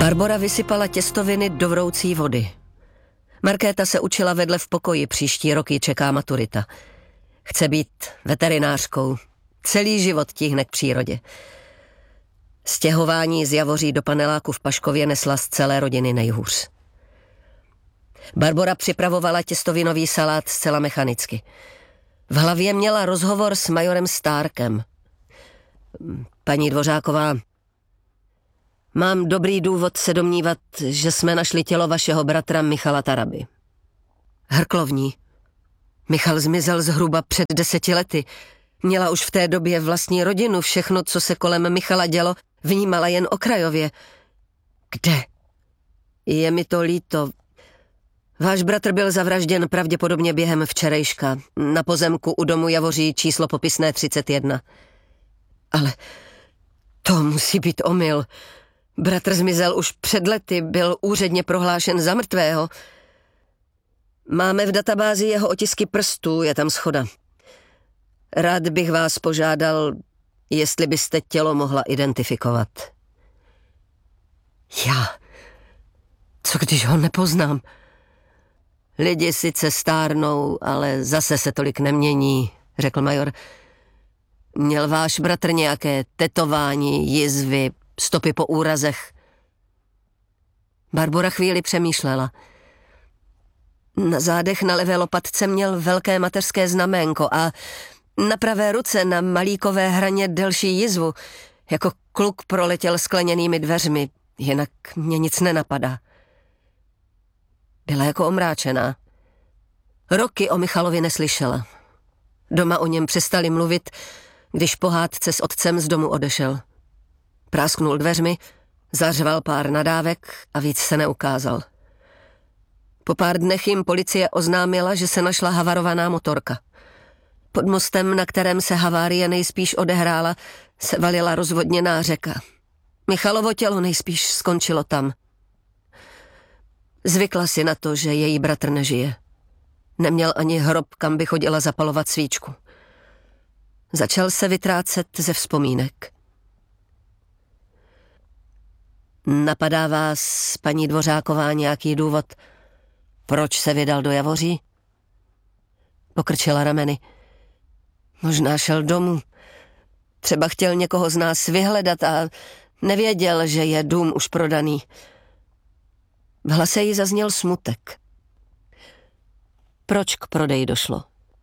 Barbora vysypala těstoviny do vroucí vody. Markéta se učila vedle v pokoji, příští rok ji čeká maturita. Chce být veterinářkou. Celý život tíhne k přírodě. Stěhování z Javoří do paneláku v Paškově nesla z celé rodiny nejhůř. Barbora připravovala těstovinový salát zcela mechanicky. V hlavě měla rozhovor s majorem Stárkem. Paní Dvořáková, mám dobrý důvod se domnívat, že jsme našli tělo vašeho bratra Michala Taraby. Hrklo v ní. Michal zmizel zhruba před 10 lety. Měla už v té době vlastní rodinu, všechno, co se kolem Michala dělo, vnímala jen okrajově. Kde? Je mi to líto. Váš bratr byl zavražděn pravděpodobně během včerejška na pozemku u domu Javoří číslo popisné 31. Ale to musí být omyl. Bratr zmizel už před lety, byl úředně prohlášen za mrtvého. Máme v databázi jeho otisky prstů, je tam shoda. Rád bych vás požádal, jestli byste tělo mohla identifikovat. Já? Co když ho nepoznám? Lidi sice stárnou, ale zase se tolik nemění, řekl major. Měl váš bratr nějaké tetování, jizvy, stopy po úrazech? Barbora chvíli přemýšlela. Na zádech na levé lopatce měl velké mateřské znaménko a na pravé ruce na malíkové hraně delší jizvu. Jako kluk proletěl skleněnými dveřmi, jinak mě nic nenapadá. Byla jako omráčená. Roky o Michalovi neslyšela. Doma o něm přestali mluvit, když po hádce s otcem z domu odešel. Prásknul dveřmi, zařval pár nadávek a víc se neukázal. Po pár dnech jim policie oznámila, že se našla havarovaná motorka. Pod mostem, na kterém se havárie nejspíš odehrála, se valila rozvodněná řeka. Michalovo tělo nejspíš skončilo tam. Zvykla si na to, že její bratr nežije. Neměl ani hrob, kam by chodila zapalovat svíčku. Začal se vytrácet ze vzpomínek. Napadá vás, paní Dvořáková, nějaký důvod, proč se vydal do Javoří? Pokrčila rameny. Možná šel domů. Třeba chtěl někoho z nás vyhledat a nevěděl, že je dům už prodaný. V hlase jí zazněl smutek. Proč k prodeji došlo?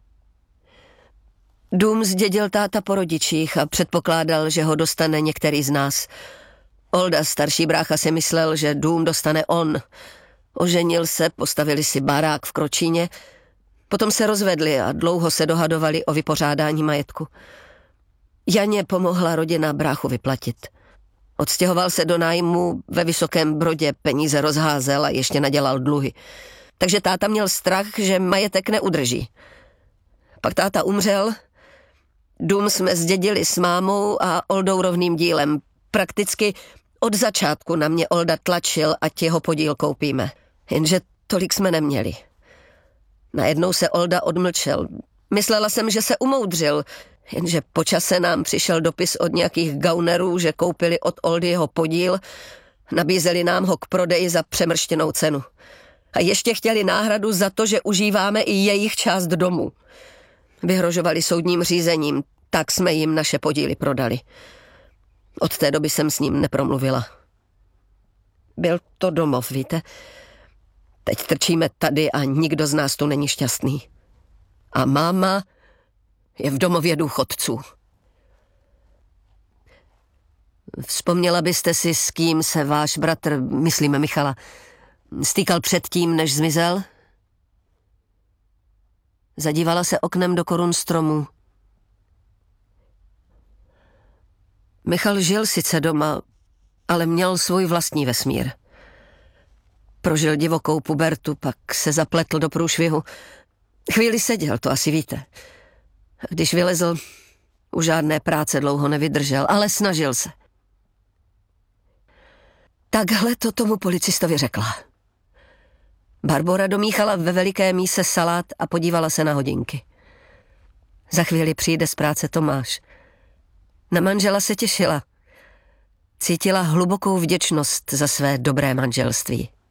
Dům zdědil táta po rodičích a předpokládal, že ho dostane některý z nás. Olda, starší brácha, si myslel, že dům dostane on. Oženil se, postavili si barák v Kročíně, potom se rozvedli a dlouho se dohadovali o vypořádání majetku. Janě pomohla rodina bráchu vyplatit. Odstěhoval se do nájmu ve Vysokém Brodě, peníze rozházel a ještě nadělal dluhy. Takže táta měl strach, že majetek neudrží. Pak táta umřel, dům jsme zdědili s mámou a Oldou rovným dílem. Prakticky od začátku na mě Olda tlačil, ať jeho podíl koupíme. Jenže tolik jsme neměli. Najednou se Olda odmlčel. Myslela jsem, že se umoudřil, jenže po čase nám přišel dopis od nějakých gaunerů, že koupili od Oldy jeho podíl, nabízeli nám ho k prodeji za přemrštěnou cenu. A ještě chtěli náhradu za to, že užíváme i jejich část domu. Vyhrožovali soudním řízením, tak jsme jim naše podíly prodali. Od té doby jsem s ním nepromluvila. Byl to domov, víte? Teď trčíme tady a nikdo z nás tu není šťastný. A máma je v domově důchodců. Vzpomněla byste si, s kým se váš bratr, myslím Michala, stýkal předtím, než zmizel? Zadívala se oknem do korun stromů. Michal žil sice doma, ale měl svůj vlastní vesmír. Prožil divokou pubertu, pak se zapletl do průšvihu. Chvíli seděl, to asi víte. Když vylezl, u žádné práce dlouho nevydržel, ale snažil se. Takhle to tomu policistovi řekla. Barbora domíchala ve veliké míse salát a podívala se na hodinky. Za chvíli přijde z práce Tomáš. Na manžela se těšila. Cítila hlubokou vděčnost za své dobré manželství.